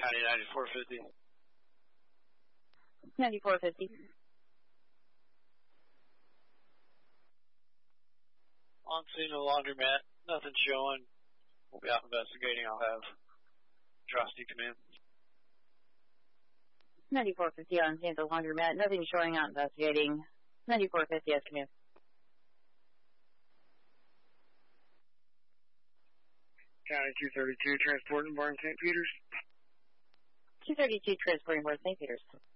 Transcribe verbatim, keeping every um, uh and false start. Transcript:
County ninety-four fifty. ninety-four fifty. On scene of the laundromat, nothing showing. We'll be out investigating. I'll have Drosty come in. ninety-four fifty on scene of the laundromat, nothing showing, out investigating. ninety-four fifty, yes, come in. County two thirty-two, transporting Barn Saint Peters. two thirty-two, transporting Barn Saint Peters.